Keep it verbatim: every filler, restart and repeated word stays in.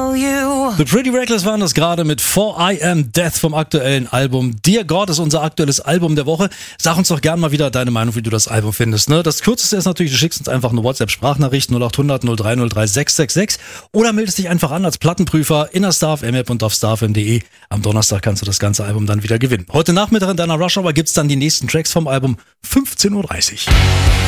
tell you. The Pretty Reckless waren das gerade mit For I Am Death vom aktuellen Album Dear God ist unser aktuelles Album der Woche. Sag uns doch gerne mal wieder deine Meinung, wie du das Album findest. Ne? Das kürzeste ist natürlich, du schickst uns einfach eine WhatsApp-Sprachnachricht null acht hundert null drei null drei sechs sechs sechs oder meldest dich einfach an als Plattenprüfer in der Star F M App und auf starfm punkt de. Am Donnerstag kannst du das ganze Album dann wieder gewinnen. Heute Nachmittag in deiner Rush Hour gibt's dann die nächsten Tracks vom Album fünfzehn Uhr dreißig.